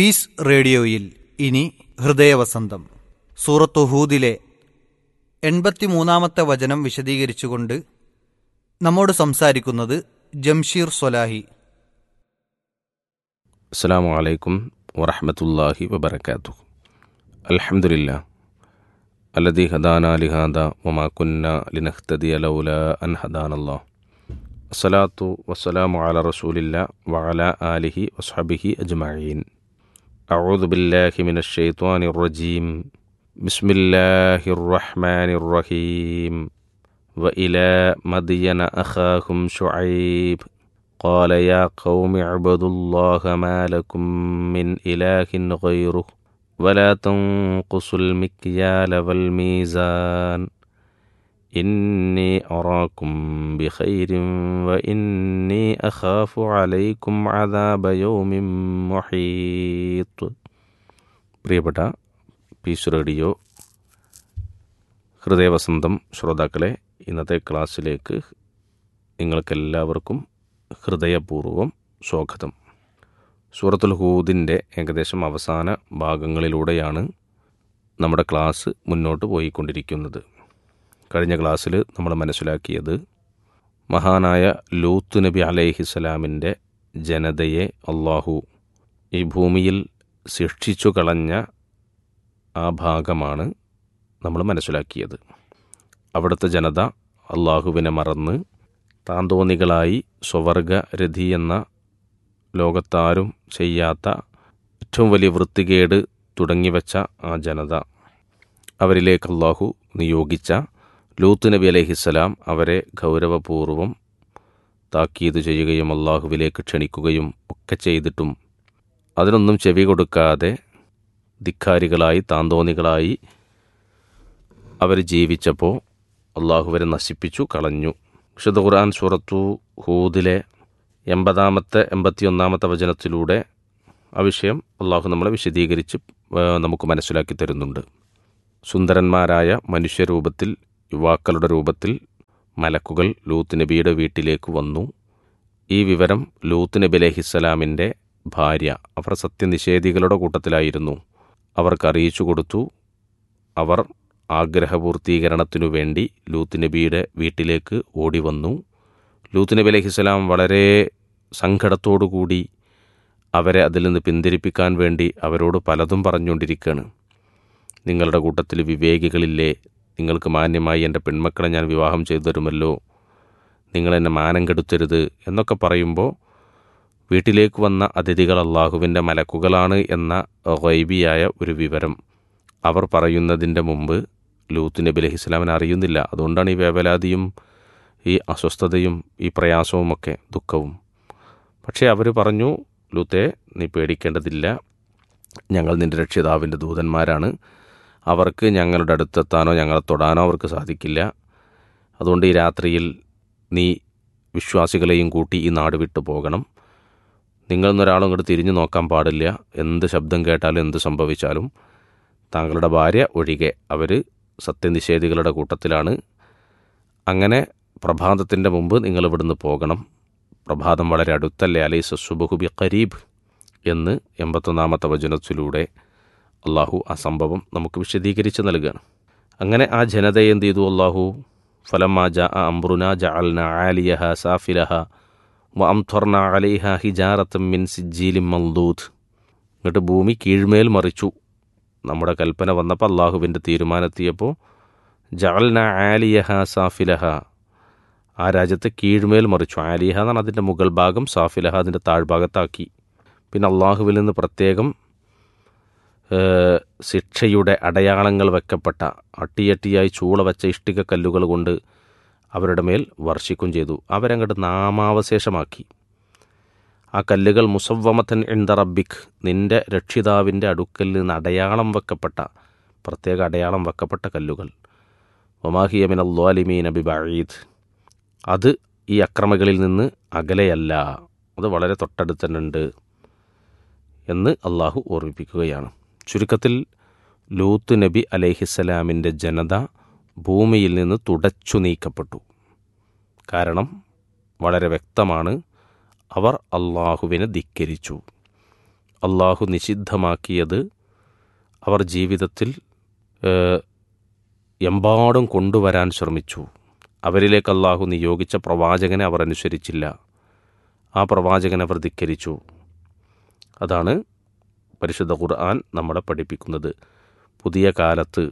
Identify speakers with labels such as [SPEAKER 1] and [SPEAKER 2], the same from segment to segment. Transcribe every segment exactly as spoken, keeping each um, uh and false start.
[SPEAKER 1] Piece റേഡിയോയിൽ ഇനി ഹൃദയവസന്തം സൂറത്തു ഹൂദിലെ എൺപത്തിമൂന്നാമത്തെ വചനം വിശദീകരിച്ചുകൊണ്ട് നമ്മോട് സംസാരിക്കുന്നത് ജംഷീർ സ്വലാഹി.
[SPEAKER 2] അസ്സലാമു അലൈക്കും വറഹ്മത്തുള്ളാഹി വബറകാതുഹു. അൽഹംദുലില്ലാഹ് അല്ലദീ ഹദാനാ ലിഹാദാ വമാ കുന്നാ ലിനഹ്തദിയ ലൗലാ അൻ ഹദാനല്ലാഹ്. അസ്സലാത്തു വസ്സലാമു അലാ റസൂലില്ലാഹ് വഅലാ ആലിഹി വസ്ഹബിഹി അജ്മഈൻ. അഊദു ബില്ലാഹി മിനശ് ശൈത്വാനിർ റജീം. ബിസ്മില്ലാഹിർ റഹ്മാനിർ റഹീം. വഇലാ മദ്യന അഖാഹും ശുഐബ് قال يا قوم اعبدوا الله ما لكم من إله غيره ولا تنقصوا المكيال والميزان إني أراكم بخير وإني أخاف عليكم عذاب يوم محيط. പ്രിയപ്പെട്ട പീസ് റേഡിയോ ഹൃദയവസന്തം ശ്രോതാക്കളെ, ഇന്നത്തെ ക്ലാസ്സിലേക്ക് നിങ്ങൾക്കെല്ലാവർക്കും ഹൃദയപൂർവ്വം സ്വാഗതം. സൂറത്തുൽ ഹൂദിൻ്റെ ഏകദേശം അവസാന ഭാഗങ്ങളിലൂടെയാണ് നമ്മുടെ ക്ലാസ് മുന്നോട്ട് പോയിക്കൊണ്ടിരിക്കുന്നത്. കഴിഞ്ഞ ക്ലാസ്സിൽ നമ്മൾ മനസ്സിലാക്കിയത് മഹാനായ ലൂത്ത് നബി അലൈഹിസ്സലാമിൻ്റെ ജനതയെ അള്ളാഹു ഈ ഭൂമിയിൽ ശിക്ഷിച്ചു കളഞ്ഞ ആ ഭാഗമാണ് നമ്മൾ മനസ്സിലാക്കിയത്. അവിടുത്തെ ജനത അള്ളാഹുവിനെ മറന്ന് താന്തോന്നികളായി സ്വവർഗരതി എന്ന ലോകത്താരും ചെയ്യാത്ത ഏറ്റവും വലിയ വൃത്തികേട് തുടങ്ങിവെച്ച ആ ജനത, അവരിലേക്ക് അള്ളാഹു നിയോഗിച്ച ലൂത്ത് നബി അലൈഹിസ്സലാം അവരെ ഗൗരവപൂർവം താക്കീത് ചെയ്യുകയും അള്ളാഹുവിലേക്ക് ക്ഷണിക്കുകയും ഒക്കെ ചെയ്തിട്ടും അതിനൊന്നും ചെവി കൊടുക്കാതെ ധിക്കാരികളായി താന്തോന്നികളായി അവർ ജീവിച്ചപ്പോൾ അള്ളാഹുവരെ നശിപ്പിച്ചു കളഞ്ഞു. വിശുദ്ധ ഖുർആൻ സൂറത്തു ഹൂദിലെ എൺപതാമത്തെ എൺപത്തിയൊന്നാമത്തെ വചനത്തിലൂടെ ആ വിഷയം അള്ളാഹു നമ്മളെ വിശദീകരിച്ച് നമുക്ക് മനസ്സിലാക്കി തരുന്നുണ്ട്. സുന്ദരന്മാരായ മനുഷ്യരൂപത്തിൽ, യുവാക്കളുടെ രൂപത്തിൽ മലക്കുകൾ ലൂത്ത് നബിയുടെ വീട്ടിലേക്ക് വന്നു. ഈ വിവരം ലൂത്ത് നബി അലൈഹിസ്സലാമിൻ്റെ ഭാര്യ, അവർ സത്യനിഷേധികളുടെ കൂട്ടത്തിലായിരുന്നു, അവർക്ക് അറിയിച്ചു കൊടുത്തു. അവർ ആഗ്രഹപൂർത്തീകരണത്തിനു വേണ്ടി ലൂത്ത് നബിയുടെ വീട്ടിലേക്ക് ഓടി വന്നു. ലൂത്ത് നബി അലൈഹിസ്സലാം വളരെ സങ്കടത്തോടുകൂടി അവരെ അതിൽ നിന്ന് പിന്തിരിപ്പിക്കാൻ വേണ്ടി അവരോട് പലതും പറഞ്ഞുകൊണ്ടിരിക്കുകയാണ്. നിങ്ങളുടെ കൂട്ടത്തിൽ വിവേകികളില്ലേ? നിങ്ങൾക്ക് മാന്യമായി എൻ്റെ പെൺമക്കളെ ഞാൻ വിവാഹം ചെയ്തു തരുമല്ലോ, നിങ്ങളെന്നെ മാനം കെടുത്തരുത് എന്നൊക്കെ പറയുമ്പോൾ വീട്ടിലേക്ക് വന്ന അതിഥികൾ അള്ളാഹുവിൻ്റെ മലക്കുകളാണ് എന്ന ഗൈബിയായ ഒരു വിവരം അവർ പറയുന്നതിൻ്റെ മുമ്പ് ലൂത്ത് നബി അലൈഹിസ്സലാമിനെ അറിയുന്നില്ല. അതുകൊണ്ടാണ് ഈ വേവലാതിയും ഈ അസ്വസ്ഥതയും ഈ പ്രയാസവുമൊക്കെ ദുഃഖവും. പക്ഷേ അവർ പറഞ്ഞു, ലൂത്തേ, നീ പേടിക്കേണ്ടതില്ല, ഞങ്ങൾ നിൻ്റെ രക്ഷിതാവിൻ്റെ ദൂതന്മാരാണ്, അവർക്ക് ഞങ്ങളുടെ അടുത്തെത്താനോ ഞങ്ങളെ തൊടാനോ അവർക്ക് സാധിക്കില്ല. അതുകൊണ്ട് ഈ രാത്രിയിൽ നീ വിശ്വാസികളെയും കൂട്ടി ഈ നാട് വിട്ടു പോകണം. നിങ്ങളെന്നൊരാളും ഇങ്ങോട്ട് തിരിഞ്ഞു നോക്കാൻ പാടില്ല. എന്ത് ശബ്ദം കേട്ടാലും എന്ത് സംഭവിച്ചാലും താങ്കളുടെ ഭാര്യ ഒഴികെ അവർ സത്യനിഷേധികളുടെ കൂട്ടത്തിലാണ്. അങ്ങനെ പ്രഭാതത്തിൻ്റെ മുമ്പ് നിങ്ങൾ ഇവിടുന്ന് പോകണം. പ്രഭാതം വളരെ അടുത്തല്ലേ, അലൈസ സുബ്ഹു ബി ഖരീബ് എന്ന് എൺപത്തൊന്നാമത്തെ വചനത്തിലൂടെ അള്ളാഹു ആ സംഭവം നമുക്ക് വിശദീകരിച്ച് നൽകുകയാണ്. അങ്ങനെ ആ ജനതയെ എന്ത് ചെയ്തു അള്ളാഹു? ഫലമ്മാ ജാഅ അംറുനാ ജഅൽനാ ആലിയഹാ സാഫിലഹാ വഅംതർനാ അലൈഹാ ഹിജാറത്തൻ മിൻ സിജ്ജീലിൻ മൻദൂദ്. എന്നിട്ട് ഭൂമി കീഴ്മേൽ മറിച്ചു. നമ്മുടെ കൽപ്പന വന്നപ്പോൾ, അള്ളാഹുവിൻ്റെ തീരുമാനത്തിയപ്പോൾ, ജഅൽന ആലിയഹ സാഫിലഹ, ആ രാജ്യത്തെ കീഴ്മേൽ മറിച്ചു. ആലിയഹ എന്നാണ് അതിൻ്റെ മുകൾ ഭാഗം, സാഫിലഹ അതിൻ്റെ താഴ്ഭാഗത്താക്കി. പിന്നെ അള്ളാഹുവിൽ നിന്ന് പ്രത്യേകം ശിക്ഷയുടെ അടയാളങ്ങൾ വെക്കപ്പെട്ട അട്ടിയട്ടിയായി ചൂള വെച്ച ഇഷ്ടിക കല്ലുകൾ കൊണ്ട് അവരുടെ മേൽ വർഷിക്കും ചെയ്തു. അവരങ്ങോട്ട് നാമാവശേഷമാക്കി. ആ കല്ലുകൾ മുസവ്വമത്തൻ ഇൻദ റബ്ബിക്, നിൻ്റെ രക്ഷിതാവിൻ്റെ അടുക്കൽ നിന്ന് അടയാളം വെക്കപ്പെട്ട, പ്രത്യേക അടയാളം വെക്കപ്പെട്ട കല്ലുകൾ. വമാഹിയ മിനൽ ളാലിമീന ബിബഈദ്, അത് ഈ അക്രമികളിൽ നിന്ന് അകലെയല്ല, അത് വളരെ തൊട്ടടുത്തന്നുണ്ട് എന്ന് അള്ളാഹു ഓർമ്മിപ്പിക്കുകയാണ്. ചുരുക്കത്തിൽ ലൂത്ത് നബി അലൈഹിസ്സലാമിൻ്റെ ജനത ഭൂമിയിൽ നിന്ന് തുടച്ചു നീക്കപ്പെട്ടു. കാരണം വളരെ വ്യക്തമാണ്, അവർ അള്ളാഹുവിനെ ധിക്കരിച്ചു. അള്ളാഹു നിഷിദ്ധമാക്കിയത് അവർ ജീവിതത്തിൽ ഏഹ്, എമ്പാടും കൊണ്ടുവരാൻ ശ്രമിച്ചു. അവരിലേക്ക് അള്ളാഹു നിയോഗിച്ച പ്രവാചകനെ അവർ അനുസരിച്ചില്ല. ആ പ്രവാചകനെ അവർ ധിക്കരിച്ചു. അതാണ് പരിശുദ്ധ ഖുർആൻ നമ്മളെ പഠിപ്പിക്കുന്നത്. പുതിയ കാലത്ത്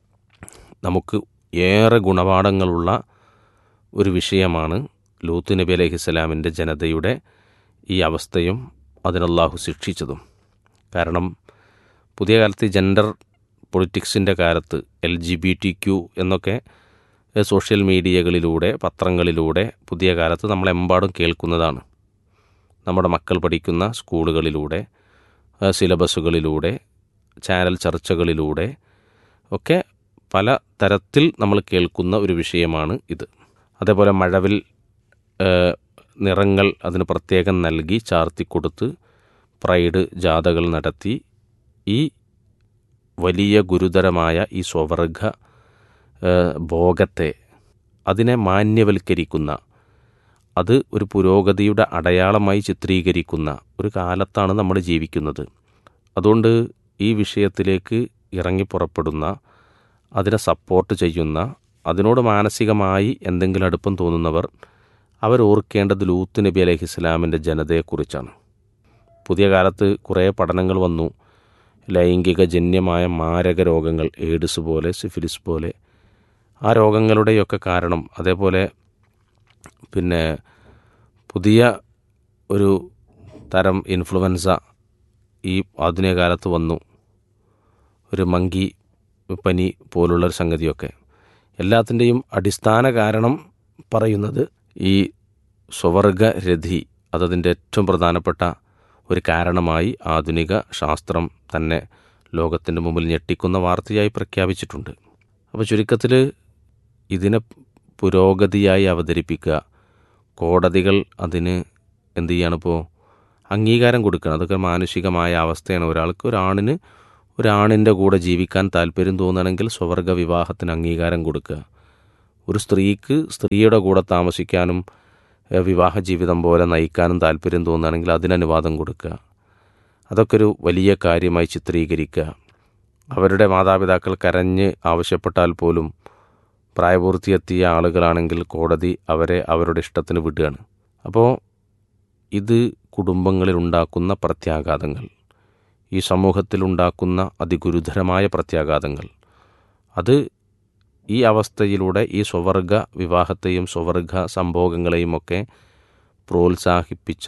[SPEAKER 2] നമുക്ക് ഏറെ ഗുണപാഠങ്ങളുള്ള ഒരു വിഷയമാണ് ലൂത്ത് നബി അലൈഹിസ്സലാമിൻ്റെ ജനതയുടെ ഈ അവസ്ഥയും അതിനല്ലാഹു ശിക്ഷിച്ചതും. കാരണം പുതിയ കാലത്ത് ജെൻഡർ പൊളിറ്റിക്സിൻ്റെ കാലത്ത് L G B T Q എന്നൊക്കെ സോഷ്യൽ മീഡിയകളിലൂടെ പത്രങ്ങളിലൂടെ പുതിയ കാലത്ത് നമ്മളെമ്പാടും കേൾക്കുന്നതാണ്. നമ്മുടെ മക്കൾ പഠിക്കുന്ന സ്കൂളുകളിലൂടെ സിലബസുകളിലൂടെ ചാനൽ ചർച്ചകളിലൂടെ ഒക്കെ പല തരത്തിൽ നമ്മൾ കേൾക്കുന്ന ഒരു വിഷയമാണ് ഇത്. അതേപോലെ മഴവിൽ ഏഹ്, നിറങ്ങൾ അതിന് പ്രത്യേകം നൽകി ചാർത്തിക്കൊടുത്ത് പ്രൈഡ് ജാഥകൾ നടത്തി ഈ വലിയ ഗുരുതരമായ ഈ സ്വവർഗ ഏഹ്, ഭോഗത്തെ അതിനെ മാന്യവൽക്കരിക്കുന്ന, അത് ഒരു പുരോഗതിയുടെ അടയാളമായി ചിത്രീകരിക്കുന്ന ഒരു കാലത്താണ് നമ്മൾ ജീവിക്കുന്നത്. അതുകൊണ്ട് ഈ വിഷയത്തിലേക്ക് ഇറങ്ങിപ്പുറപ്പെടുന്ന, അതിനെ സപ്പോർട്ട് ചെയ്യുന്ന, അതിനോട് മാനസികമായി എന്തെങ്കിലും അടുപ്പം തോന്നുന്നവർ അവരോർക്കേണ്ടത് ലൂത്ത് നബി അലൈഹിസ്സലാമിൻ്റെ ജനതയെക്കുറിച്ചാണ്. പുതിയ കാലത്ത് കുറേ പഠനങ്ങൾ വന്നു. ലൈംഗിക ജന്യമായ മാരക രോഗങ്ങൾ, എയ്ഡ്സ് പോലെ, സിഫിലിസ് പോലെ, ആ രോഗങ്ങളുടെയൊക്കെ കാരണം, അതേപോലെ പിന്നെ പുതിയ ഒരു തരം ഇൻഫ്ലുവൻസ ഈ ആധുനിക കാലത്ത് വന്നു, ഒരു മങ്കി പനി പോലുള്ളൊരു സംഗതിയൊക്കെ. എല്ലാത്തിൻ്റെയും അടിസ്ഥാന കാരണം പറയുന്നത് ഈ സ്വവർഗരതി അതതിൻ്റെ ഏറ്റവും പ്രധാനപ്പെട്ട ഒരു കാരണമായി ആധുനിക ശാസ്ത്രം തന്നെ ലോകത്തിൻ്റെ മുമ്പിൽ ഞെട്ടിക്കുന്ന വാർത്തയായി പ്രഖ്യാപിച്ചിട്ടുണ്ട്. അപ്പോൾ ചുരുക്കത്തിൽ ഇതിനെ പുരോഗതിയായി അവതരിപ്പിക്കുക, കോടതികൾ അതിന് എന്തു ചെയ്യാണിപ്പോൾ അംഗീകാരം കൊടുക്കണം. അതൊക്കെ മാനുഷികമായ അവസ്ഥയാണ്. ഒരാൾക്ക് ഒരാണിന് ഒരാണിൻ്റെ കൂടെ ജീവിക്കാൻ താല്പര്യം തോന്നുകയാണെങ്കിൽ സ്വവർഗ വിവാഹത്തിന് അംഗീകാരം കൊടുക്കുക. ഒരു സ്ത്രീക്ക് സ്ത്രീയുടെ കൂടെ താമസിക്കാനും ഏഹ്, വിവാഹ ജീവിതം പോലെ നയിക്കാനും താല്പര്യം തോന്നുകയാണെങ്കിൽ അതിന് അനുവാദം കൊടുക്കുക. അതൊക്കെ ഒരു വലിയ കാര്യമായി ചിത്രീകരിക്കുക. അവരുടെ മാതാപിതാക്കൾ കരഞ്ഞ് ആവശ്യപ്പെട്ടാൽ പോലും പ്രായപൂർത്തിയെത്തിയ ആളുകളാണെങ്കിൽ കോടതി അവരെ അവരുടെ ഇഷ്ടത്തിന് വിടുകയാണ്. അപ്പോൾ ഇത് കുടുംബങ്ങളിൽ ഉണ്ടാക്കുന്ന പ്രത്യാഘാതങ്ങൾ, ഈ സമൂഹത്തിലുണ്ടാക്കുന്ന അതിഗുരുതരമായ പ്രത്യാഘാതങ്ങൾ, അത് ഈ അവസ്ഥയിലൂടെ ഈ സ്വവർഗ വിവാഹത്തെയും സ്വവർഗ സംഭോഗങ്ങളെയും ഒക്കെ പ്രോത്സാഹിപ്പിച്ച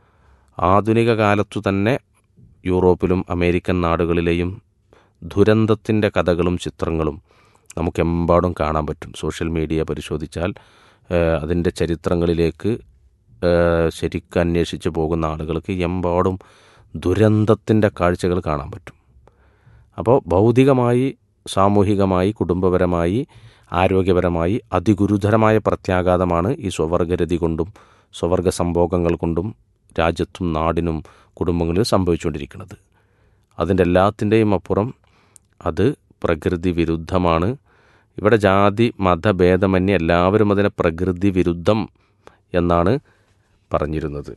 [SPEAKER 2] ആധുനിക കാലത്തു തന്നെ യൂറോപ്പിലും അമേരിക്കൻ നാടുകളിലെയും ദുരന്തത്തിൻ്റെ കഥകളും ചിത്രങ്ങളും നമുക്കെമ്പാടും കാണാൻ പറ്റും. സോഷ്യൽ മീഡിയ പരിശോധിച്ചാൽ ഏഹ്, അതിൻ്റെ ചരിത്രങ്ങളിലേക്ക് ഏഹ്, ശരിക്കും അന്വേഷിച്ച് പോകുന്ന ആളുകൾക്ക് എമ്പാടും ദുരന്തത്തിൻ്റെ കാഴ്ചകൾ കാണാൻ പറ്റും. അപ്പോൾ ഭൗതികമായി, സാമൂഹികമായി, കുടുംബപരമായി, ആരോഗ്യപരമായി അതിഗുരുതരമായ പ്രത്യാഘാതമാണ് ഈ സ്വവർഗരതി കൊണ്ടും സ്വവർഗ സംഭോഗങ്ങൾ കൊണ്ടും രാജ്യത്തും നാടിനും കുടുംബങ്ങളിലും സംഭവിച്ചുകൊണ്ടിരിക്കുന്നത്. അതിൻ്റെ എല്ലാത്തിൻ്റെയും അപ്പുറം അത് പ്രകൃതി വിരുദ്ധമാണ്. ഇവിടെ ജാതി മതഭേദമന്യേ എല്ലാവരും അതിനെ പ്രകൃതി വിരുദ്ധം എന്നാണ് പറഞ്ഞിരുന്നത്.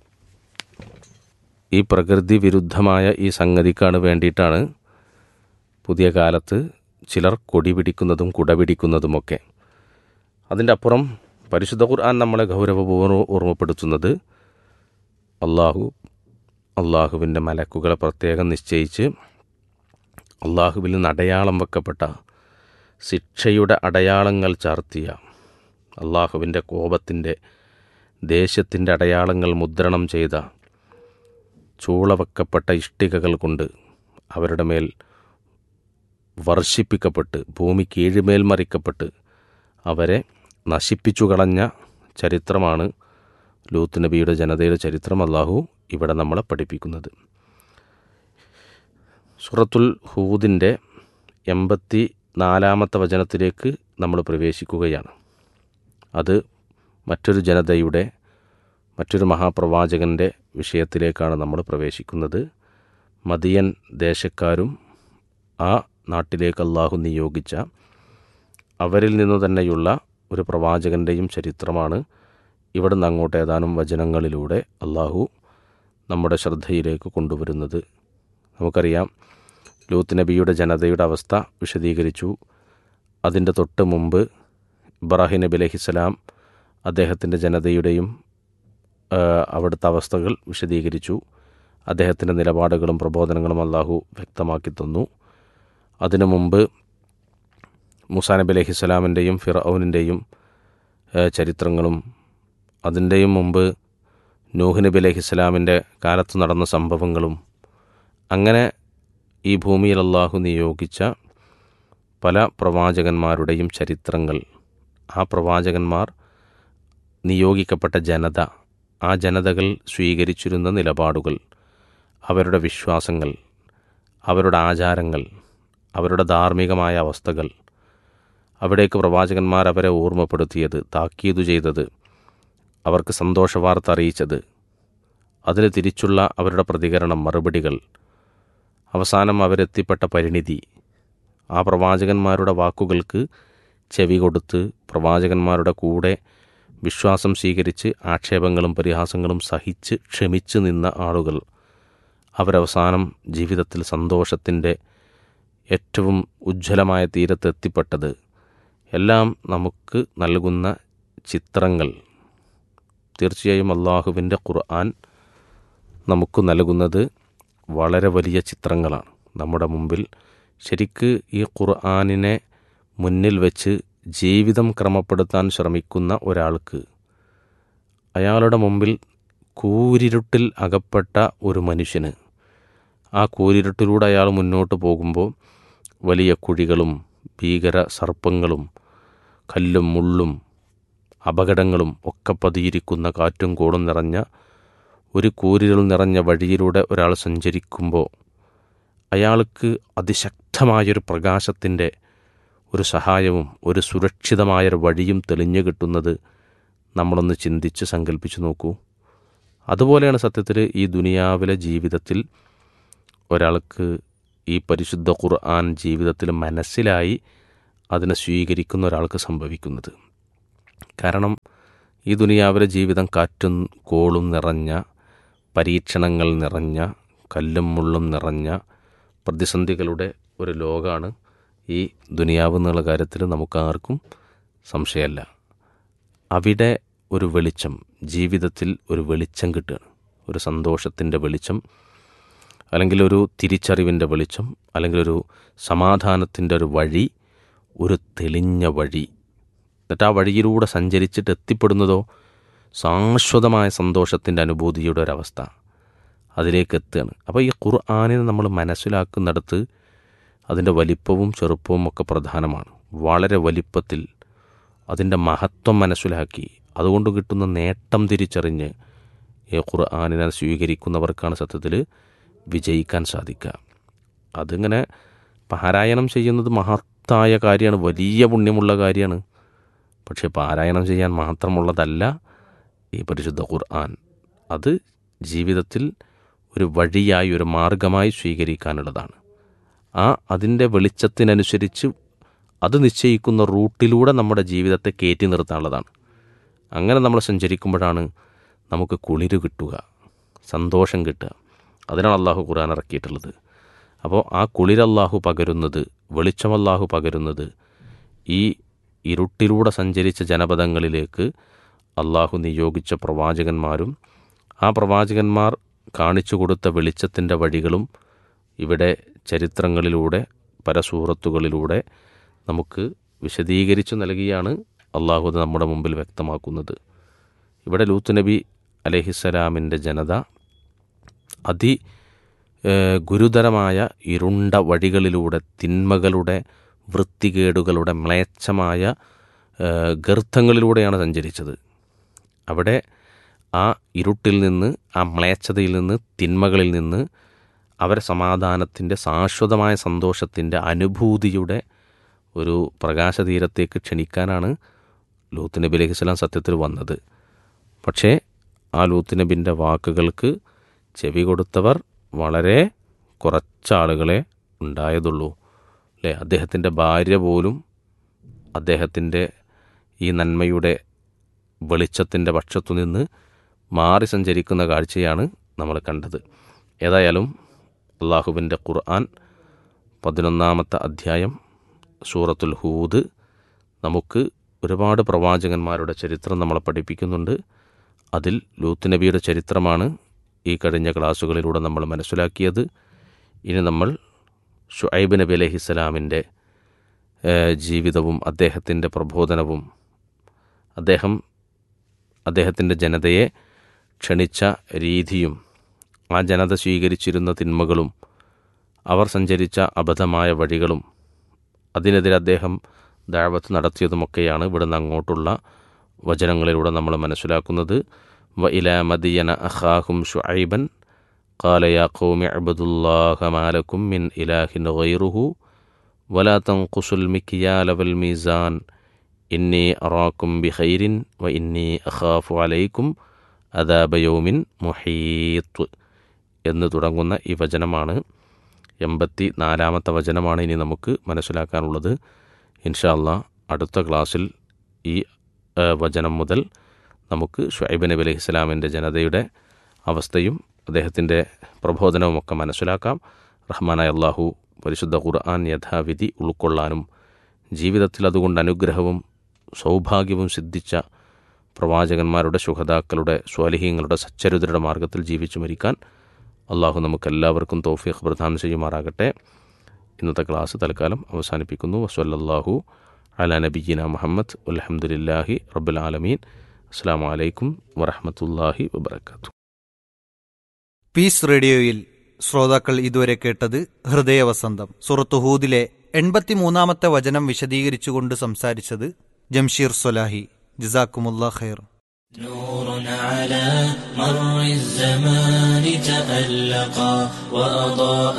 [SPEAKER 2] ഈ പ്രകൃതി വിരുദ്ധമായ ഈ സംഗതിക്കാണ് വേണ്ടിയിട്ടാണ് പുതിയ കാലത്ത് ചിലർ കൊടി പിടിക്കുന്നതും കുട പിടിക്കുന്നതുമൊക്കെ. അതിൻ്റെ അപ്പുറം പരിശുദ്ധ ഖുർആൻ നമ്മളെ ഗൗരവപൂർവ്വം ഓർമ്മപ്പെടുത്തുന്നത് അള്ളാഹു അള്ളാഹുവിൻ്റെ മലക്കുകളെ പ്രത്യേകം നിശ്ചയിച്ച് അള്ളാഹുവിൽ നിന്ന് അടയാളം വെക്കപ്പെട്ട ശിക്ഷയുടെ അടയാളങ്ങൾ ചാർത്തിയ അള്ളാഹുവിൻ്റെ കോപത്തിൻ്റെ ദേഷ്യത്തിൻ്റെ അടയാളങ്ങൾ മുദ്രണം ചെയ്ത ചൂളവെക്കപ്പെട്ട ഇഷ്ടികകൾ കൊണ്ട് അവരുടെ മേൽ വർഷിപ്പിക്കപ്പെട്ട് ഭൂമി കീഴ്മേൽ മറിക്കപ്പെട്ട് അവരെ നശിപ്പിച്ചു കളഞ്ഞ ചരിത്രമാണ് ലൂത്ത് നബിയുടെ ജനതയുടെ ചരിത്രം അള്ളാഹു ഇവിടെ നമ്മളെ പഠിപ്പിക്കുന്നത്. സൂറത്തുൽ ഹൂദിൻ്റെ എൺപത്തി നാലാമത്തെ വചനത്തിലേക്ക് നമ്മൾ പ്രവേശിക്കുകയാണ്. അത് മറ്റൊരു ജനതയുടെ മറ്റൊരു മഹാപ്രവാചകൻ്റെ വിഷയത്തിലേക്കാണ് നമ്മൾ പ്രവേശിക്കുന്നത്. മദിയൻ ദേശക്കാരും ആ നാട്ടിലേക്ക് അള്ളാഹു നിയോഗിച്ച അവരിൽ നിന്നു തന്നെയുള്ള ഒരു പ്രവാചകൻ്റെയും ചരിത്രമാണ് ഇവിടെ നിന്ന് അങ്ങോട്ട് ഏതാനും വചനങ്ങളിലൂടെ അള്ളാഹു നമ്മുടെ ശ്രദ്ധയിലേക്ക് കൊണ്ടുവരുന്നത്. നമുക്കറിയാം ലൂത്ത് നബിയുടെ ജനതയുടെ അവസ്ഥ വിശദീകരിച്ചു. അതിൻ്റെ തൊട്ട് മുമ്പ് ഇബ്രാഹിം നബി അലൈഹിസ്സലാം അദ്ദേഹത്തിൻ്റെ ജനതയുടെയും അവിടുത്തെ അവസ്ഥകൾ വിശദീകരിച്ചു. അദ്ദേഹത്തിൻ്റെ നിലപാടുകളും പ്രബോധനങ്ങളും അള്ളാഹു വ്യക്തമാക്കി തന്നു. അതിനു മുമ്പ് മൂസാ നബി അലൈഹിസ്സലാമിൻ്റെയും ഫിർഔനിൻ്റെയും ചരിത്രങ്ങളും അതിൻ്റെയും മുമ്പ് നൂഹ് നബി അലൈഹിസ്സലാമിൻ്റെ കാലത്ത് നടന്ന സംഭവങ്ങളും അങ്ങനെ ഈ ഭൂമിയിൽ അള്ളാഹു നിയോഗിച്ച പല പ്രവാചകന്മാരുടെയും ചരിത്രങ്ങൾ, ആ പ്രവാചകന്മാർ നിയോഗിക്കപ്പെട്ട ജനത, ആ ജനതകൾ സ്വീകരിച്ചിരുന്ന നിലപാടുകൾ, അവരുടെ വിശ്വാസങ്ങൾ, അവരുടെ ആചാരങ്ങൾ, അവരുടെ ധാർമ്മികമായ അവസ്ഥകൾ, അവിടേക്ക് പ്രവാചകന്മാർ അവരെ ഓർമ്മപ്പെടുത്തിയത്, താക്കീതു ചെയ്തത്, അവർക്ക് സന്തോഷവാർത്ത അറിയിച്ചത്, അതിന് തിരിച്ചുള്ള അവരുടെ പ്രതികരണം, മറുപടികൾ, അവസാനം അവരെത്തിപ്പെട്ട പരിണിതി, ആ പ്രവാചകന്മാരുടെ വാക്കുകൾക്ക് ചെവി കൊടുത്ത് പ്രവാചകന്മാരുടെ കൂടെ വിശ്വാസം സ്വീകരിച്ച് ആക്ഷേപങ്ങളും പരിഹാസങ്ങളും സഹിച്ച് ക്ഷമിച്ച് നിന്ന ആളുകൾ അവരവസാനം ജീവിതത്തിൽ സന്തോഷത്തിൻ്റെ ഏറ്റവും ഉജ്ജ്വലമായ തീരത്തെത്തിപ്പെട്ടത് എല്ലാം നമുക്ക് നൽകുന്ന ചിത്രങ്ങൾ. തീർച്ചയായും അള്ളാഹുവിൻ്റെ ഖുർആൻ നമുക്ക് നൽകുന്നത് വളരെ വലിയ ചിത്രങ്ങളാണ്. നമ്മുടെ മുമ്പിൽ ശരിക്ക് ഈ ഖുർആനിനെ മുന്നിൽ വെച്ച് ജീവിതം ക്രമപ്പെടുത്താൻ ശ്രമിക്കുന്ന ഒരാൾക്ക് അയാളുടെ മുമ്പിൽ കൂരിരുട്ടിൽ അകപ്പെട്ട ഒരു മനുഷ്യന് ആ കൂരിരുട്ടിലൂടെ അയാൾ മുന്നോട്ട് പോകുമ്പോൾ വലിയ കുഴികളും ഭീകര സർപ്പങ്ങളും കല്ലും മുള്ളും അപകടങ്ങളും ഒക്കെ പതിയിരിക്കുന്ന കാറ്റും കോടും നിറഞ്ഞ ഒരു കൂരിരുൾ നിറഞ്ഞ വഴിയിലൂടെ ഒരാൾ സഞ്ചരിക്കുമ്പോൾ അയാൾക്ക് അതിശക്തമായൊരു പ്രകാശത്തിൻ്റെ ഒരു സഹായവും ഒരു സുരക്ഷിതമായൊരു വഴിയും തെളിഞ്ഞു കിട്ടുന്നത് നമ്മളൊന്ന് ചിന്തിച്ച് സങ്കല്പിച്ച് നോക്കൂ. അതുപോലെയാണ് സത്യത്തിൽ ഈ ദുനിയാവിലെ ജീവിതത്തിൽ ഒരാൾക്ക് ഈ പരിശുദ്ധ ഖുർആൻ ജീവിതത്തിൽ മനസ്സിലായി അതിനെ സ്വീകരിക്കുന്ന ഒരാൾക്ക് സംഭവിക്കുന്നത്. കാരണം ഈ ദുനിയാവിലെ ജീവിതം കാറ്റും കോളും നിറഞ്ഞ, പരീക്ഷണങ്ങൾ നിറഞ്ഞ, കല്ലും മുള്ളും നിറഞ്ഞ പ്രതിസന്ധികളുടെ ഒരു ലോകമാണ് ഈ ദുനിയാവ് എന്നുള്ള കാര്യത്തിൽ നമുക്കാർക്കും സംശയമല്ല. അവിടെ ഒരു വെളിച്ചം, ജീവിതത്തിൽ ഒരു വെളിച്ചം കിട്ടുകയാണ്. ഒരു സന്തോഷത്തിൻ്റെ വെളിച്ചം, അല്ലെങ്കിൽ ഒരു തിരിച്ചറിവിൻ്റെ വെളിച്ചം, അല്ലെങ്കിൽ ഒരു സമാധാനത്തിൻ്റെ ഒരു വഴി, ഒരു തെളിഞ്ഞ വഴി. എന്നിട്ട് ആ വഴിയിലൂടെ സഞ്ചരിച്ചിട്ട് എത്തിപ്പെടുന്നതോ ശാശ്വതമായ സന്തോഷത്തിൻ്റെ അനുഭൂതിയുടെ ഒരവസ്ഥ, അതിലേക്ക് എത്തുകയാണ്. അപ്പോൾ ഈ ഖുർആനിനെ നമ്മൾ മനസ്സിലാക്കുന്നിടത്ത് അതിൻ്റെ വലിപ്പവും ചെറുപ്പവും ഒക്കെ പ്രധാനമാണ്. വളരെ വലിപ്പത്തിൽ അതിൻ്റെ മഹത്വം മനസ്സിലാക്കി അതുകൊണ്ട് കിട്ടുന്ന നേട്ടം തിരിച്ചറിഞ്ഞ് ഈ ഖുർആനിനെ സ്വീകരിക്കുന്നവർക്കാണ് സത്യത്തിൽ വിജയിക്കാൻ സാധിക്കുക. അതിങ്ങനെ പാരായണം ചെയ്യുന്നത് മഹത്തായ കാര്യമാണ്, വലിയ പുണ്യമുള്ള കാര്യമാണ്. പക്ഷേ പാരായണം ചെയ്യാൻ മാത്രമുള്ളതല്ല ഈ പരിശുദ്ധ ഖുർആൻ. അത് ജീവിതത്തിൽ ഒരു വഴിയായി, ഒരു മാർഗമായി സ്വീകരിക്കാനുള്ളതാണ്. ആ അതിൻ്റെ വെളിച്ചത്തിനനുസരിച്ച് അത് നിശ്ചയിക്കുന്ന റൂട്ടിലൂടെ നമ്മുടെ ജീവിതത്തെ കയറ്റി നിർത്താനുള്ളതാണ്. അങ്ങനെ നമ്മൾ സഞ്ചരിക്കുമ്പോഴാണ് നമുക്ക് കുളിര് കിട്ടുക, സന്തോഷം കിട്ടുക. അതിനാണ് അള്ളാഹു ഖുർആൻ ഇറക്കിയിട്ടുള്ളത്. അപ്പോൾ ആ കുളിര് അള്ളാഹു പകരുന്നത്, വെളിച്ചം അള്ളാഹു പകരുന്നത് ഈ ഇരുട്ടിലൂടെ സഞ്ചരിച്ച ജനപദങ്ങളിലേക്ക് അള്ളാഹു നിയോഗിച്ച പ്രവാചകന്മാരും ആ പ്രവാചകന്മാർ കാണിച്ചു കൊടുത്ത വെളിച്ചത്തിൻ്റെ വഴികളും ഇവിടെ ചരിത്രങ്ങളിലൂടെ പല സൂറത്തുകളിലൂടെ നമുക്ക് വിശദീകരിച്ചു നൽകിയാണ് അള്ളാഹു നമ്മുടെ മുമ്പിൽ വ്യക്തമാക്കുന്നത്. ഇവിടെ ലൂത്ത് നബി അലൈഹിസ്സലാമിൻ്റെ ജനത അതി ഗുരുതരമായ ഇരുണ്ട വഴികളിലൂടെ, തിന്മകളുടെ, വൃത്തികേടുകളുടെ, മ്ലേച്ഛമായ ഗർത്തങ്ങളിലൂടെയാണ് സഞ്ചരിച്ചത്. അവിടെ ആ ഇരുട്ടിൽ നിന്ന്, ആ മ്ലേച്ഛതയിൽ നിന്ന്, തിന്മകളിൽ നിന്ന് അവരെ സമാധാനത്തിൻ്റെ, ശാശ്വതമായ സന്തോഷത്തിൻ്റെ, അനുഭൂതിയുടെ ഒരു പ്രകാശതീരത്തേക്ക് ക്ഷണിക്കാനാണ് ലൂത്ത് നബി അലൈഹിസ്സലാം സത്യത്തിൽ വന്നത്. പക്ഷേ ആ ലൂത്ത് നബിൻ്റെ വാക്കുകൾക്ക് ചെവി കൊടുത്തവർ വളരെ കുറച്ചാളുകളെ ഉണ്ടായതുള്ളൂ. അല്ലേ? അദ്ദേഹത്തിൻ്റെ ഭാര്യ പോലും അദ്ദേഹത്തിൻ്റെ ഈ നന്മയുടെ വെളിച്ചത്തിൻ്റെ പക്ഷത്തു നിന്ന് മാറി സഞ്ചരിക്കുന്ന കാഴ്ചയാണ് നമ്മൾ കണ്ടത്. ഏതായാലും അള്ളാഹുവിൻ്റെ ഖുർആൻ പതിനൊന്നാമത്തെ അധ്യായം സൂറത്തുൽ ഹൂദ് നമുക്ക് ഒരുപാട് പ്രവാചകന്മാരുടെ ചരിത്രം നമ്മളെ പഠിപ്പിക്കുന്നുണ്ട്. അതിൽ ലൂത്ത് നബിയുടെ ചരിത്രമാണ് ഈ കഴിഞ്ഞ ക്ലാസ്സുകളിലൂടെ നമ്മൾ മനസ്സിലാക്കിയത്. ഇനി നമ്മൾ ശുഐബ് നബി അലൈഹിസ്സലാമിൻ്റെ ജീവിതവും അദ്ദേഹത്തിൻ്റെ പ്രബോധനവും അദ്ദേഹം അദ്ദേഹത്തിൻ്റെ ജനതയെ ക്ഷണിച്ച രീതിയും ആ ജനത സ്വീകരിച്ചിരുന്ന തിന്മകളും അവർ സഞ്ചരിച്ച അബദ്ധമായ വഴികളും അതിനെതിരെ അദ്ദേഹം ദഅവത്ത് നടത്തിയതുമൊക്കെയാണ് ഇവിടുന്ന് അങ്ങോട്ടുള്ള വചനങ്ങളിലൂടെ നമ്മൾ മനസ്സിലാക്കുന്നത്. വ ഇലാ മദിയന അഖാഹും ശുഐബൻ ഖാല യാ ഖൗമി അബ്ദുല്ലാഹ മാ ലക്കും മിൻ ഇലാഹിൻ ഗൈറുഹു വലാ തൻഖുസുൽ മിക്യാല വൽ മീസാൻ ഇന്നി അറാക്കും ബിഖൈരിൻ വ ഇന്നി അഖാഫു അലൈക്കും അദാബ യൗമിൻ മുഹീത്ത് എന്ന് തുടങ്ങുന്ന ഈ വചനമാണ്. എൺപത്തി നാലാമത്തെ വചനമാണ് ഇനി നമുക്ക് മനസ്സിലാക്കാനുള്ളത്. ഇൻഷാ അല്ലാഹ് അടുത്ത ക്ലാസ്സിൽ ഈ വചനം മുതൽ നമുക്ക് ശുഐബ് നബി അലൈഹി സ്വലാമിൻ്റെ ജനതയുടെ അവസ്ഥയും അദ്ദേഹത്തിൻ്റെ പ്രബോധനവുമൊക്കെ മനസ്സിലാക്കാം. റഹ്മാനായ അല്ലാഹു പരിശുദ്ധ ഖുർആൻ യഥാവിധി ഉൾക്കൊള്ളാനും ജീവിതത്തിൽ അതുകൊണ്ട് അനുഗ്രഹവും സൗഭാഗ്യവും സിദ്ധിച്ച പ്രവാചകന്മാരുടെ ശുഹദാക്കളുടെ സ്വാലിഹീങ്ങളുടെ സച്ചരിതരുടെ മാർഗത്തിൽ ജീവിച്ചു മരിക്കാൻ അള്ളാഹു നമുക്കെല്ലാവർക്കും തൗഫീഖ് പ്രദാനം ചെയ്യുമാറാകട്ടെ. ഇന്നത്തെ ക്ലാസ് തൽക്കാലം അവസാനിപ്പിക്കുന്നു. വസ്സല്ലല്ലാഹു അലാ നബിയ്യിന മുഹമ്മദ് വൽഹംദുലില്ലാഹി റബ്ബിൽ ആലമീൻ. അസ്സലാമു അലൈക്കും വറഹ്മത്തുള്ളാഹി വബറകാതുഹു.
[SPEAKER 1] പീസ് റേഡിയോയിൽ ശ്രോതാക്കൾ ഇതുവരെ കേട്ടത് ഹൃദയവസന്തം. സൂറത്ത് ഹൂദിലെ എൺപത്തിമൂന്നാമത്തെ വചനം വിശദീകരിച്ചുകൊണ്ട് സംസാരിച്ചത് ജംഷീർ സ്വലാഹി. ജസാക്കുമുല്ലാഹ് ഖൈർ.
[SPEAKER 3] نور على مر الزمان تألقا وأضاء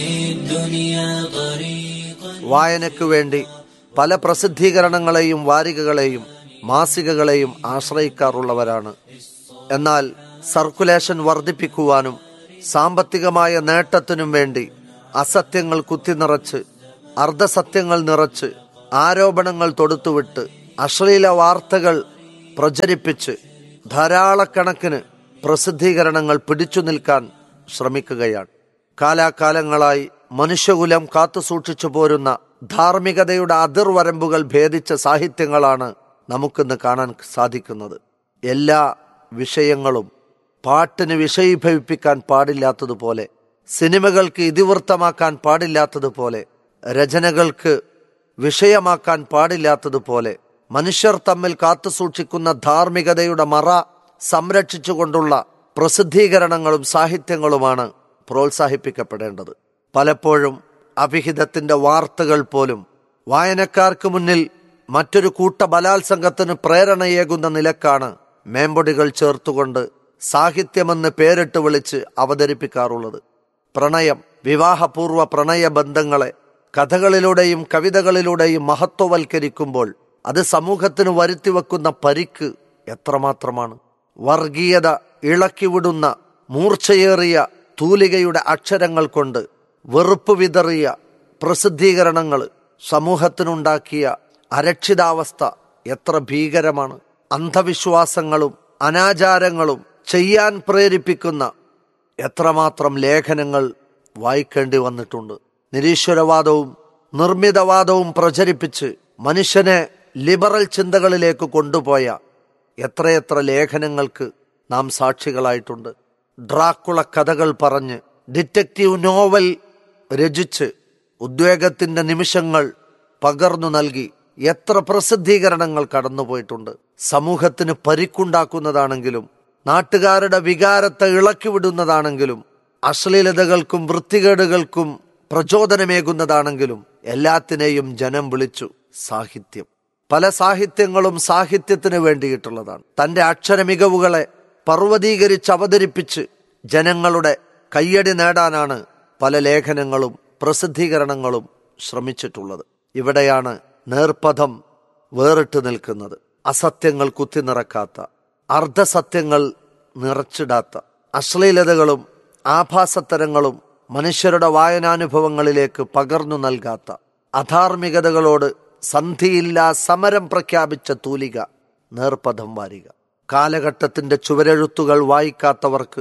[SPEAKER 3] للدنيا طريقا.
[SPEAKER 4] വായനയ്ക്കു വേണ്ടി പല പ്രസിദ്ധീകരണങ്ങളെയും വാരികകളെയും മാസികകളെയും ആശ്രയിക്കാറുള്ളവരാണ്. എന്നാൽ സർക്കുലേഷൻ വർദ്ധിപ്പിക്കുവാനും സാമ്പത്തികമായ നേട്ടത്തിനും വേണ്ടി അസത്യങ്ങൾ കുത്തിനിറച്ച് അർദ്ധസത്യങ്ങൾ നിറച്ച് ആരോപണങ്ങൾ തൊടുത്തുവിട്ട് അശ്ലീല വാർത്തകൾ പ്രചരിപ്പിച്ച് ധാരാളക്കണക്കിന് പ്രസിദ്ധീകരണങ്ങൾ പിടിച്ചു നിൽക്കാൻ ശ്രമിക്കുകയാണ്. കാലാകാലങ്ങളായി മനുഷ്യകുലം കാത്തുസൂക്ഷിച്ചു പോരുന്ന ധാർമ്മികതയുടെ അതിർവരമ്പുകൾ ഭേദിച്ച സാഹിത്യങ്ങളാണ് നമുക്കിന്ന് കാണാൻ സാധിക്കുന്നത്. എല്ലാ വിഷയങ്ങളും പാട്ടിന് വിഷയീഭവിപ്പിക്കാൻ പാടില്ലാത്തതുപോലെ, സിനിമകൾക്ക് ഇതിവൃത്തമാക്കാൻ പാടില്ലാത്തതുപോലെ, രചനകൾക്ക് വിഷയമാക്കാൻ പാടില്ലാത്തതുപോലെ, മനുഷ്യർ തമ്മിൽ കാത്തുസൂക്ഷിക്കുന്ന ധാർമ്മികതയുടെ മറ സംരക്ഷിച്ചുകൊണ്ടുള്ള പ്രസിദ്ധീകരണങ്ങളും സാഹിത്യങ്ങളുമാണ് പ്രോത്സാഹിപ്പിക്കപ്പെടേണ്ടത്. പലപ്പോഴും അഭിഹിതത്തിന്റെ വാർത്തകൾ പോലും വായനക്കാർക്ക് മുന്നിൽ മറ്റൊരു കൂട്ട ബലാത്സംഗത്തിന് പ്രേരണയേകുന്ന നിലക്കാണ് മേമ്പൊടികൾ ചേർത്തുകൊണ്ട് സാഹിത്യമെന്ന് പേരിട്ട് വിളിച്ച് അവതരിപ്പിക്കാറുള്ളത്. പ്രണയം, വിവാഹപൂർവ്വ പ്രണയ ബന്ധങ്ങളെ കഥകളിലൂടെയും കവിതകളിലൂടെയും മഹത്വവൽക്കരിക്കുമ്പോൾ അത് സമൂഹത്തിന് വരുത്തിവെക്കുന്ന പരിക്ക് എത്രമാത്രമാണ്. വർഗീയത ഇളക്കിവിടുന്ന മൂർച്ചയേറിയ തൂലികയുടെ അക്ഷരങ്ങൾ കൊണ്ട് വെറുപ്പ് വിതറിയ പ്രസിദ്ധീകരണങ്ങൾ സമൂഹത്തിനുണ്ടാക്കിയ അരക്ഷിതാവസ്ഥ എത്ര ഭീകരമാണ്. അന്ധവിശ്വാസങ്ങളും അനാചാരങ്ങളും ചെയ്യാൻ പ്രേരിപ്പിക്കുന്ന എത്രമാത്രം ലേഖനങ്ങൾ വായിക്കേണ്ടി വന്നിട്ടുണ്ട്. നിരീശ്വരവാദവും നിർമ്മിതവാദവും പ്രചരിപ്പിച്ച് മനുഷ്യനെ ലിബറൽ ചിന്തകളിലേക്ക് കൊണ്ടുപോയ എത്രയെത്ര ലേഖനങ്ങൾക്ക് നാം സാക്ഷികളായിട്ടുണ്ട്. ഡ്രാക്കുള കഥകൾ പറഞ്ഞ് ഡിറ്റക്റ്റീവ് നോവൽ രചിച്ച് ഉദ്വേഗത്തിന്റെ നിമിഷങ്ങൾ പകർന്നു നൽകി എത്ര പ്രസിദ്ധീകരണങ്ങൾ കടന്നുപോയിട്ടുണ്ട്. സമൂഹത്തിന് പരിക്കുണ്ടാക്കുന്നതാണെങ്കിലും നാട്ടുകാരുടെ വികാരത്തെ ഇളക്കിവിടുന്നതാണെങ്കിലും അശ്ലീലതകൾക്കും വൃത്തികേടുകൾക്കും പ്രചോദനമേകുന്നതാണെങ്കിലും എല്ലാത്തിനെയും ജനം വിളിച്ചു സാഹിത്യം. പല സാഹിത്യങ്ങളും സാഹിത്യത്തിന് വേണ്ടിയിട്ടുള്ളതാണ്. തന്റെ അക്ഷര മികവുകളെ പർവ്വതീകരിച്ച് അവതരിപ്പിച്ച് ജനങ്ങളുടെ കയ്യടി നേടാനാണ് പല ലേഖനങ്ങളും പ്രസിദ്ധീകരണങ്ങളും ശ്രമിച്ചിട്ടുള്ളത്. ഇവിടെയാണ് നേർപഥം വേറിട്ട് നിൽക്കുന്നത്. അസത്യങ്ങൾ കുത്തിനിറക്കാത്ത, അർദ്ധസത്യങ്ങൾ നിറച്ചിടാത്ത, അശ്ലീലതകളും ആഭാസത്തരങ്ങളും മനുഷ്യരുടെ വായനാനുഭവങ്ങളിലേക്ക് പകർന്നു നൽകാത്ത, അധാർമികതകളോട് സന്ധിയില്ലാ സമരം പ്രഖ്യാപിച്ച തൂലിക നേർപഥം വാരിക. കാലഘട്ടത്തിന്റെ ചുവരെഴുത്തുകൾ വായിക്കാത്തവർക്ക്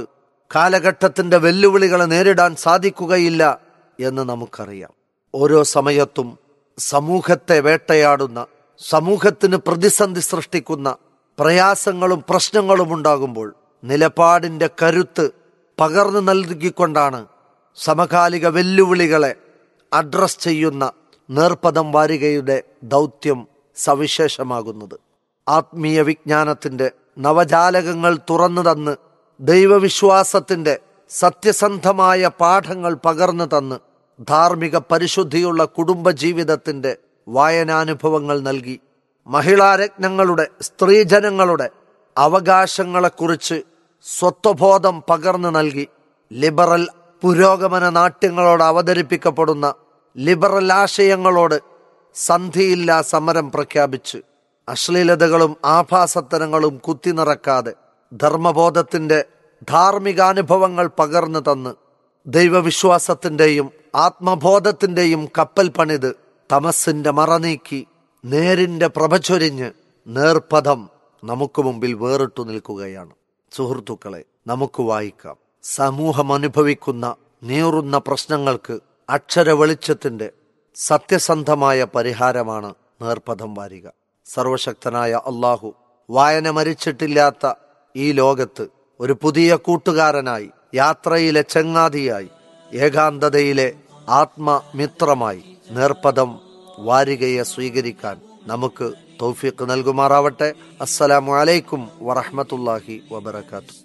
[SPEAKER 4] കാലഘട്ടത്തിന്റെ വെല്ലുവിളികളെ നേരിടാൻ സാധിക്കുകയില്ല എന്ന് നമുക്കറിയാം. ഓരോ സമയത്തും സമൂഹത്തെ വേട്ടയാടുന്ന, സമൂഹത്തിന് പ്രതിസന്ധി സൃഷ്ടിക്കുന്ന പ്രയാസങ്ങളും പ്രശ്നങ്ങളും ഉണ്ടാകുമ്പോൾ നിലപാടിന്റെ കരുത്ത് പകർന്നു നൽകിക്കൊണ്ടാണ് സമകാലിക വെല്ലുവിളികളെ അഡ്രസ് ചെയ്യുന്ന നേർപ്പദം വാരികയുടെ ദൗത്യം സവിശേഷമാകുന്നത്. ആത്മീയ വിജ്ഞാനത്തിന്റെ നവജാലകങ്ങൾ തുറന്നു തന്ന് ദൈവവിശ്വാസത്തിന്റെ സത്യസന്ധമായ പാഠങ്ങൾ പകർന്നു തന്ന് ധാർമ്മിക പരിശുദ്ധിയുള്ള കുടുംബജീവിതത്തിന്റെ വായനാനുഭവങ്ങൾ നൽകി മഹിളാരത്നങ്ങളുടെ, സ്ത്രീജനങ്ങളുടെ അവകാശങ്ങളെക്കുറിച്ച് സ്വത്വബോധം പകർന്നു നൽകി ലിബറൽ പുരോഗമന നാട്യങ്ങളോട് അവതരിപ്പിക്കപ്പെടുന്ന ലിബറൽ ആശയങ്ങളോട് സന്ധിയില്ലാ സമരം പ്രഖ്യാപിച്ച് അശ്ലീലതകളും ആഭാസത്തരങ്ങളും കുത്തിനിറക്കാതെ ധർമ്മബോധത്തിന്റെ ധാർമ്മികാനുഭവങ്ങൾ പകർന്നു തന്ന് ദൈവവിശ്വാസത്തിന്റെയും ആത്മബോധത്തിന്റെയും കപ്പൽ പണിത് തമസിന്റെ മറനീക്കി നേരിന്റെ പ്രഭചൊരിഞ്ഞ് നേർപഥം നമുക്ക് മുമ്പിൽ വേറിട്ടു നിൽക്കുകയാണ്. സുഹൃത്തുക്കളെ, നമുക്ക് വായിക്കാം. സമൂഹം അനുഭവിക്കുന്ന നീറുന്ന പ്രശ്നങ്ങൾക്ക് അക്ഷര വെളിച്ചത്തിന്റെ സത്യസന്ധമായ പരിഹാരമാണ് നേർപഥം വാരിക. സർവശക്തനായ അള്ളാഹു വായന മരിച്ചിട്ടില്ലാത്ത ഈ ലോകത്ത് ഒരു പുതിയ കൂട്ടുകാരനായി, യാത്രയിലെ ചങ്ങാതിയായി, ഏകാന്തതയിലെ ആത്മമിത്രമായി നേർപഥം വാരികയെ സ്വീകരിക്കാൻ നമുക്ക് തൗഫീഖ് നൽകുമാറാവട്ടെ. അസ്സലാമു അലൈക്കും വറഹ്മത്തുള്ളാഹി വബറകാതുഹു.